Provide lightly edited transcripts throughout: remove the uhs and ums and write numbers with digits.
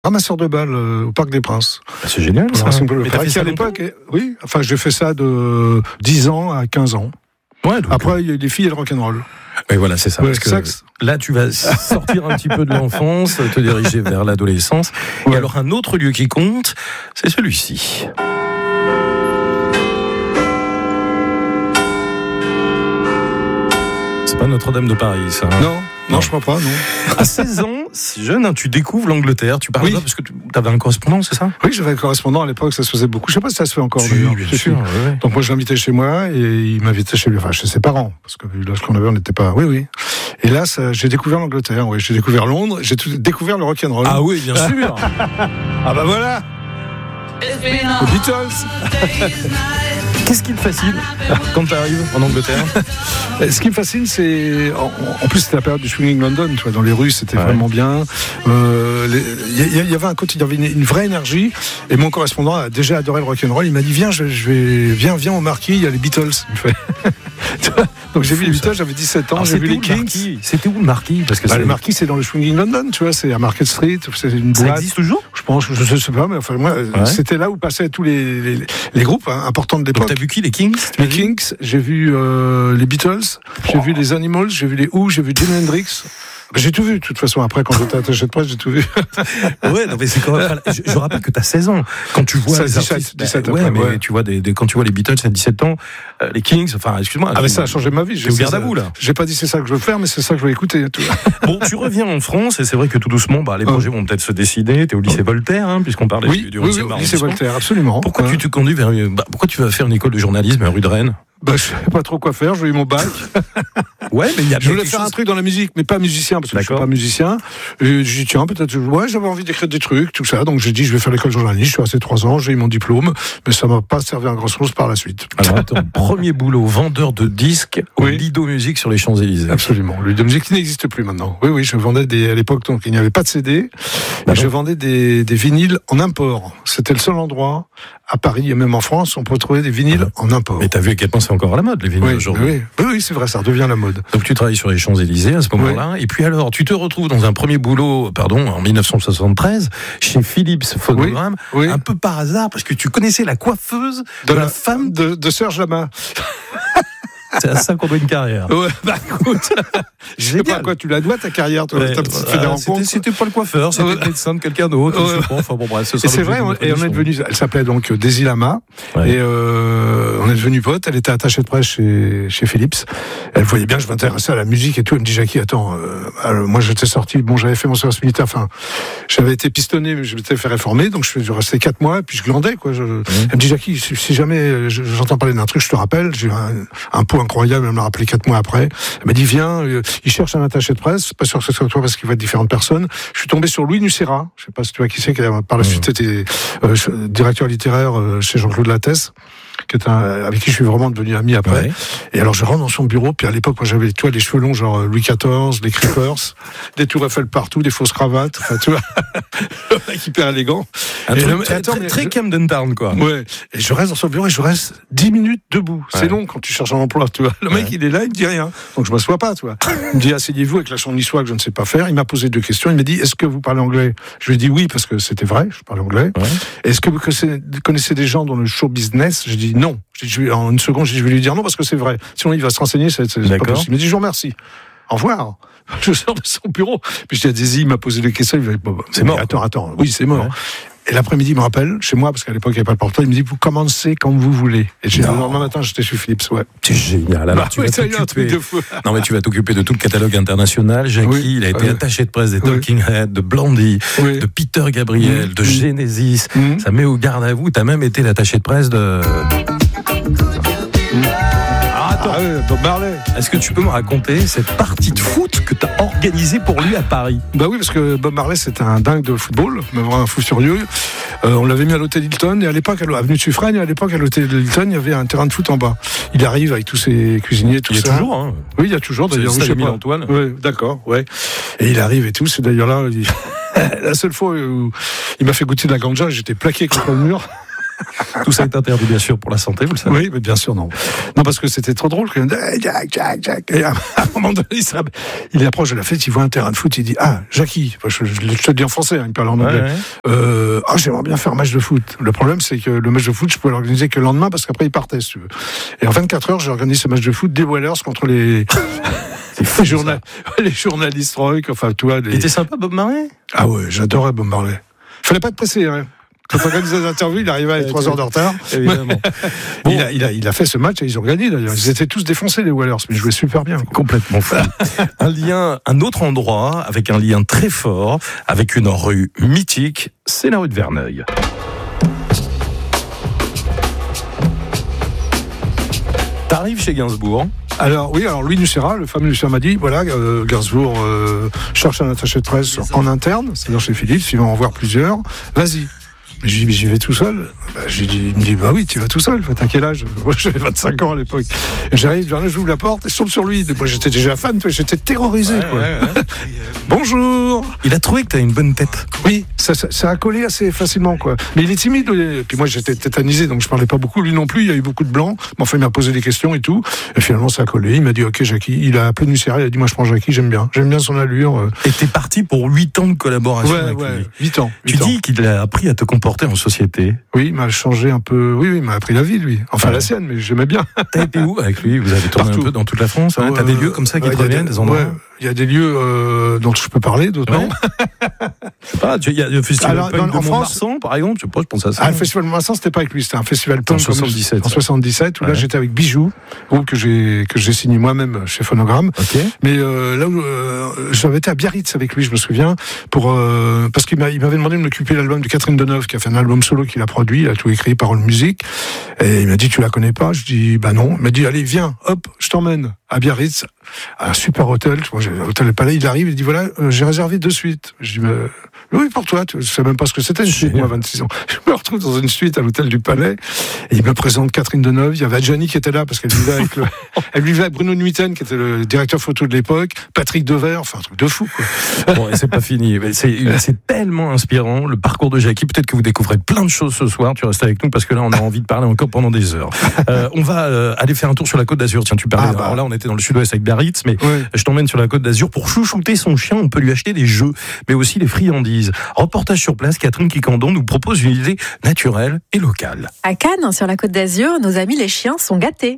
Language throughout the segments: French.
ramasseur de balles au Parc des Princes. C'est génial, ça. Mais t'as fait ça à l'époque, oui. Enfin, j'ai fait ça de 10 ans à 15 ans. Ouais, donc... Après, il y a les filles et le rock'n'roll. Et voilà, c'est ça. Ouais, parce que là, tu vas sortir un petit peu de l'enfance, te diriger vers l'adolescence. Ouais. Et alors, un autre lieu qui compte, c'est celui-ci. C'est pas Notre-Dame de Paris, ça. Non, je crois pas, non. À 16 ans, si jeune, tu découvres l'Angleterre. Tu parles là parce que tu avais un correspondant, c'est ça ? Oui, j'avais un correspondant à l'époque, ça se faisait beaucoup. Je sais pas si ça se fait encore, d'ailleurs. Bien sûr, ouais. Donc moi, je l'invitais chez moi et il m'invitait chez lui, enfin chez ses parents, parce que vu l'âge qu'on avait, on n'était pas... Oui. Et là, j'ai découvert l'Angleterre, oui. J'ai découvert Londres, j'ai découvert le rock'n'roll. Ah oui, bien sûr. Ah bah voilà. Les Beatles. Qu'est-ce qui te fascine quand tu arrives en Angleterre ? Ce qui me fascine, c'est... En plus, c'était la période du Swinging London, tu vois, dans les rues, c'était vraiment bien. Il y avait un côté, il y avait une vraie énergie. Et mon correspondant a déjà adoré le rock'n'roll. Il m'a dit, viens au Marquis, il y a les Beatles. Il me fait... Donc j'ai vu les Beatles, j'avais 17 ans. Alors, j'ai vu les Kings. C'était où le Marquis ? Parce que le Marquis, c'est dans le Swinging London, tu vois, c'est à Market Street, c'est une boîte. Ça existe toujours ? Je pense, je sais pas, mais enfin moi, c'était là où passaient tous les groupes importants de l'époque. Donc t'as vu qui, les Kings ? Les Kings, j'ai vu les Beatles, j'ai vu les Animals, j'ai vu les Who, j'ai vu Jimi Hendrix. J'ai tout vu, de toute façon. Après, quand j'étais attaché de presse, j'ai tout vu. Ouais, non, mais c'est quand même. Je rappelle que t'as 16 ans. Quand tu vois les artistes, 17 ouais, après, mais tu vois quand tu vois les Beatles à 17 ans, les Kings, enfin, excuse-moi. Ah, mais ça a changé ma vie. T'es au garde à vous, là. J'ai pas dit c'est ça que je veux faire, mais c'est ça que je veux écouter. Bon, tu reviens en France, et c'est vrai que tout doucement, les projets vont peut-être se décider. T'es au lycée Voltaire, puisqu'on parlait du 11e lycée Voltaire, absolument. Pourquoi tu te conduis pourquoi tu vas faire une école de journalisme à rue de Rennes ? Je sais pas trop quoi faire, j'ai eu mon bac. Ouais, mais je voulais faire un truc dans la musique, mais pas musicien, parce que je suis pas musicien. J'ai dit, tiens, peut-être, j'avais envie d'écrire des trucs, tout ça. Donc j'ai dit, je vais faire l'école de journaliste. Je suis resté 3 ans, j'ai eu mon diplôme, mais ça m'a pas servi à grand chose par la suite. Alors attends, premier boulot, vendeur de disques au Lido Musique sur les Champs-Élysées. Absolument. Le Lido Musique qui n'existe plus maintenant. Oui, je vendais à l'époque, donc il n'y avait pas de CD. Je vendais des vinyles en import. C'était le seul endroit à Paris et même en France, on peut trouver des vinyles en import. Mais t'as vu à quel point c'est encore à la mode, les vinyles aujourd'hui. Oui, c'est vrai, ça redevient la mode. Donc tu travailles sur les Champs-Élysées à ce moment-là, et puis alors tu te retrouves dans un premier boulot, en 1973, chez Philips Phonogramme, un peu par hasard, parce que tu connaissais la coiffeuse de la femme de Serge Lama. C'est à ça qu'on doit une carrière. Ouais, écoute, je sais pas à quoi tu la dois ta carrière, toi. T'as peut-être fait des rencontres. C'était pas le coiffeur, c'était le médecin de quelqu'un d'autre. Enfin bon, bref, et c'est vrai, on est devenu. Elle s'appelait donc Daisy Lama, et on est devenu potes. Elle était attachée de presse chez Philips. Elle voyait bien que je m'intéressais à la musique et tout. Elle me dit, Jackie, attends, moi j'étais sorti. Bon, j'avais fait mon service militaire. Enfin, j'avais été pistonné, mais je m'étais fait réformer. Donc je restais 4 mois, et puis je glandais, quoi. Elle me dit, Jackie, si jamais j'entends parler d'un truc, je te rappelle. J'ai un pot incroyable, elle me l'a rappelé 4 mois après. Elle m'a dit, viens, il cherche un attaché de presse, c'est pas sûr que ce soit toi parce qu'il va être différentes personnes. Je suis tombé sur Louis Nucera, je sais pas si tu vois qui c'est, qui par la suite était directeur littéraire chez Jean-Claude Lattès, avec qui je suis vraiment devenu ami après. Ouais. Et alors je rentre dans son bureau, puis à l'époque, moi j'avais les cheveux longs, genre Louis XIV, les Creepers, des tours Eiffel partout, des fausses cravates, enfin tu vois, le mec hyper élégant. Très Camden Town, quoi. Ouais. Et je reste dans son bureau et je reste 10 minutes debout. C'est long quand tu cherches un emploi, tu vois. Le mec, il est là, il me dit rien. Donc je m'assois pas, tu vois. Il me dit, asseyez-vous avec l'accent niçois que je ne sais pas faire. Il m'a posé 2 questions. Il m'a dit, est-ce que vous parlez anglais? Je lui ai dit oui, parce que c'était vrai, je parlais anglais. Ouais. Est-ce que vous connaissez des gens dans le show business? J'ai dit non. En une seconde, je vais lui dire non, parce que c'est vrai. Sinon, il va se renseigner, c'est pas possible. Il m'a dit, je vous remercie. Au revoir. Je sors de son bureau. Puis je dis à Daisy, il m'a posé 2 questions. Il m'a dit, c'est mort. Attends. Oui, c'est mort. Ouais. Et l'après-midi, il me rappelle, chez moi, parce qu'à l'époque, il n'y avait pas le portable, il me dit, vous commencez quand vous voulez. Et le lendemain matin, j'étais chez Philips, C'est génial. Alors, tu vas t'occuper de tout le catalogue international. Jackie, il a été attaché de presse des Talking Heads, de Blondie, de Peter Gabriel, de Genesis. Ça met au garde à vous. T'as même été l'attaché de presse de... Bob Marley. Est-ce que tu peux me raconter cette partie de foot que tu as organisée pour lui à Paris? Bah oui, parce que Bob Marley, c'était un dingue de football, mais vraiment un fou furieux. On l'avait mis à l'hôtel Hilton, et à l'époque, avenue de Suffren, et à l'époque, à l'hôtel Hilton, il y avait un terrain de foot en bas. Il arrive avec tous ses cuisiniers, tout ça. Il y a toujours, hein. Oui, il y a toujours, d'ailleurs. C'est Stade Antoine. Oui, d'accord, ouais. Et il arrive et tout, c'est d'ailleurs là, la seule fois où il m'a fait goûter de la ganja, j'étais plaqué contre le mur. Tout ça est interdit, bien sûr, pour la santé, vous le savez. Oui, mais bien sûr, non. Non, parce que c'était trop drôle. Jack. Et à un moment donné, il approche de la fête, il voit un terrain de foot, il dit, Jackie. Je te le dis en français, il parle en anglais. Ouais. J'aimerais bien faire un match de foot. Le problème, c'est que le match de foot, je pouvais l'organiser que le lendemain, parce qu'après, il partait, si tu veux. Et en 24 heures, j'ai organisé ce match de foot des Whalers contre les journalistes rock, enfin, toi. Il était sympa, Bob Marley? Ah ouais, j'adorais Bob Marley. Fallait pas te presser, hein. Quand on organisait des interviews, il arrivait avec 3 heures de retard. Évidemment. Bon. Il a fait ce match et ils ont gagné d'ailleurs. Ils étaient tous défoncés, les Whalers, mais ils jouaient super bien. Complètement fou. Un autre endroit avec un lien très fort, avec une rue mythique, c'est la rue de Verneuil. T'arrives chez Gainsbourg. Alors Louis Nucera, le fameux Nucera m'a dit, voilà, Gainsbourg cherche un attaché de presse en interne, c'est-à-dire chez Philips, il va en voir plusieurs, vas-y. J'ai dit, j'y vais tout seul. Il me dit, bah oui, tu vas tout seul. T'as quel âge? Moi, j'avais 25 ans à l'époque. Et j'arrive, j'ouvre la porte et je tombe sur lui. Moi, j'étais déjà fan, j'étais terrorisé, quoi. Ouais. Bonjour. Il a trouvé que t'as une bonne tête. Oui, ça a collé assez facilement, quoi. Mais il est timide. Et puis moi, j'étais tétanisé, donc je parlais pas beaucoup. Lui non plus, il y a eu beaucoup de blancs. Mais enfin, il m'a posé des questions et tout. Et finalement, ça a collé. Il m'a dit, ok, Jackie. Il a appelé Nucera, il a dit, moi, je prends Jackie, j'aime bien son allure. Et t'es parti pour 8 ans de collaboration avec lui. 8 ans. Tu dis qu'il a appris à te comporter en société. Oui, il m'a changé un peu. Oui, il m'a appris la vie, lui. Enfin, la sienne, mais j'aimais bien. T'as été où avec lui? Vous avez tourné un peu dans toute la France, hein? T'as des lieux comme ça qui te reviennent, des endroits? Il y a des lieux dont je peux parler, d'autres non. Je sais pas, il y a le festival punk de Mont-Marsan, par exemple, je pense à ça. Le festival de Mont-Marsan, c'était pas avec lui, c'était un festival punk en 77, où là j'étais avec Bijoux, groupe que j'ai signé moi-même chez Phonogramme. Okay. Mais là où j'avais été à Biarritz avec lui, je me souviens, parce qu'il m'avait demandé de m'occuper de l'album de Catherine Deneuve, qui a fait un album solo qu'il a produit, il a tout écrit, paroles, musique. Et il m'a dit, tu la connais pas? Je dis, bah non. Il m'a dit, allez, viens, hop, je t'emmène à Biarritz, à un super hôtel. Moi, j'ai l'hôtel Le Palais. Il arrive, il dit, voilà, j'ai réservé 2 suites. Je dis, oui, pour toi. Je sais même pas ce que c'était une suite, moi, 26 ans. Je me retrouve dans une suite à l'hôtel du Palais. Et il me présente Catherine Deneuve. Il y avait Adjani qui était là, parce qu'elle vivait elle vivait avec Bruno Nuiten, qui était le directeur photo de l'époque, Patrick Devers, enfin, un truc de fou, quoi. Bon, et c'est pas fini. C'est tellement inspirant, le parcours de Jackie. Peut-être que vous découvrez plein de choses ce soir. Tu restes avec nous, parce que là, on a envie de parler encore pendant des heures. On va aller faire un tour sur la Côte d'Azur. Tiens, tu parlais. Alors là, on était dans le sud-ouest avec Biarritz, mais je t'emmène sur la Côte d'Azur pour chouchouter son chien. On peut lui acheter des jeux, mais aussi des friandises. Reportage sur place, Catherine Quicandon nous propose une idée naturelle et locale. À Cannes, sur la Côte d'Azur, nos amis les chiens sont gâtés.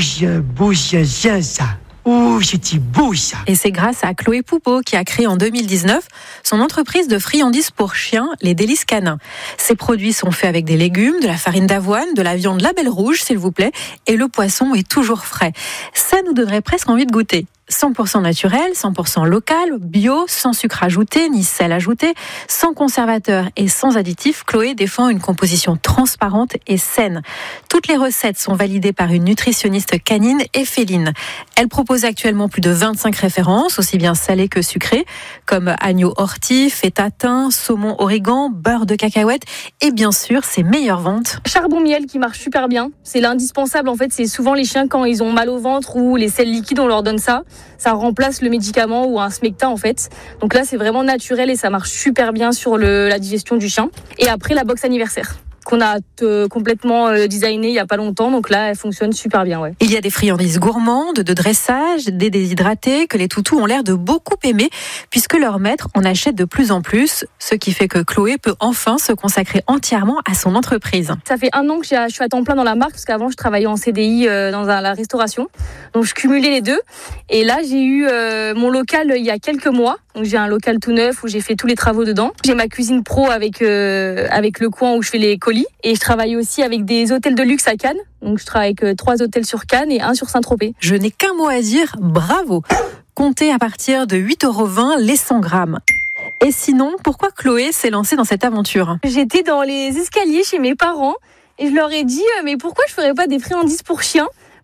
C'est beau ça. Et c'est grâce à Chloé Poupeau qui a créé en 2019 son entreprise de friandises pour chiens, les Délices Canins. Ces produits sont faits avec des légumes, de la farine d'avoine, de la viande label rouge s'il vous plaît, et le poisson est toujours frais. Ça nous donnerait presque envie de goûter. 100% naturel, 100% local, bio, sans sucre ajouté ni sel ajouté, sans conservateur et sans additifs, Chloé défend une composition transparente et saine. Toutes les recettes sont validées par une nutritionniste canine et féline. Elle propose actuellement plus de 25 références, aussi bien salées que sucrées, comme agneau ortie, feta thym, saumon origan, beurre de cacahuète et bien sûr ses meilleures ventes. Charbon miel qui marche super bien, c'est l'indispensable en fait, c'est souvent les chiens quand ils ont mal au ventre ou les selles liquides on leur donne ça. Ça remplace le médicament ou un smecta en fait. Donc là c'est vraiment naturel et ça marche super bien sur la digestion du chien. Et après la box anniversaire qu'on a complètement designé il y a pas longtemps, donc là elle fonctionne super bien. Ouais. Il y a des friandises gourmandes, de dressage, des déshydratés que les toutous ont l'air de beaucoup aimer puisque leur maître en achète de plus en plus, ce qui fait que Chloé peut enfin se consacrer entièrement à son entreprise. Ça fait 1 an que je suis à temps plein dans la marque parce qu'avant je travaillais en CDI dans la restauration, donc je cumulais les deux et là j'ai eu mon local il y a quelques mois, donc j'ai un local tout neuf où j'ai fait tous les travaux dedans. J'ai ma cuisine pro avec le coin où je fais les colis. Et je travaille aussi avec des hôtels de luxe à Cannes. Donc je travaille avec 3 hôtels sur Cannes et 1 sur Saint-Tropez. Je n'ai qu'un mot à dire, bravo. Comptez à partir de 8,20 € les 100 grammes. Et sinon, pourquoi Chloé s'est lancée dans cette aventure? J'étais dans les escaliers chez mes parents et je leur ai dit mais pourquoi je ferais pas des friandises pour chiens?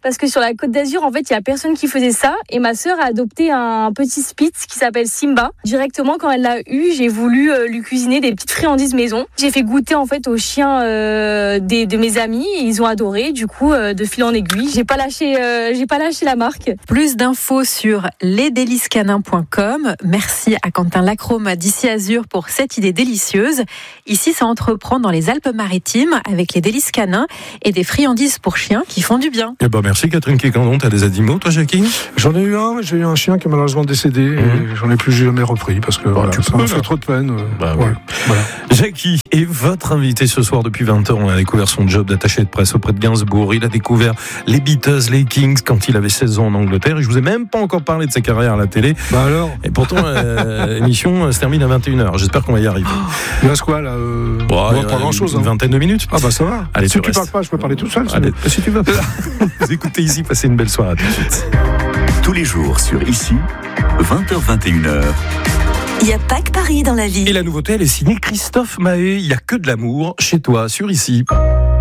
parce que sur la Côte d'Azur, en fait, il y a personne qui faisait ça. Et ma sœur a adopté un petit Spitz qui s'appelle Simba. Directement, quand elle l'a eu, j'ai voulu lui cuisiner des petites friandises maison. J'ai fait goûter en fait aux chiens de mes amis. Et ils ont adoré. Du coup, de fil en aiguille, j'ai pas lâché la marque. Plus d'infos sur lesdélicescanins.com. Merci à Quentin Lacrome d'Ici Azur pour cette idée délicieuse. Ici, ça entreprend dans les Alpes-Maritimes avec les délices canins et des friandises pour chiens qui font du bien. Eh ben merci Catherine Quécandon. T'as des animaux, toi, Jackie ? J'en ai eu un, j'ai eu un chien qui est malheureusement décédé et j'en ai plus jamais repris parce que ça m'a fait trop de peine. Voilà. Jackie est votre invité ce soir depuis 20 ans. On a découvert son job d'attaché de presse auprès de Gainsbourg. Il a découvert les Beatles, les Kings quand il avait 16 ans en Angleterre. Et je vous ai même pas encore parlé de sa carrière à la télé. Alors. Et pourtant, l'émission se termine à 21h. J'espère qu'on va y arriver. Il reste quoi là pas grand-chose. Une vingtaine de minutes. Ah bah ça va. Allez, si tu parles pas, je peux parler tout seul. Allez, si tu veux. Vous écoutez Ici, passez une belle soirée. À tout de suite. Tous les jours sur Ici, 20h-21h. Il n'y a pas que Paris dans la vie. Et la nouveauté, elle est signée Christophe Mahé. Il n'y a que de l'amour chez toi, sur Ici.